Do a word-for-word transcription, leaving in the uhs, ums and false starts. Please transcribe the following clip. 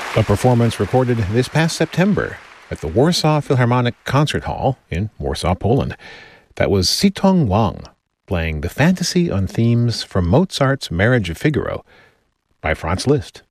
A performance recorded this past September at the Warsaw Philharmonic Concert Hall in Warsaw, Poland. That was Sitong Wang playing the fantasy on themes from Mozart's Marriage of Figaro by Franz Liszt.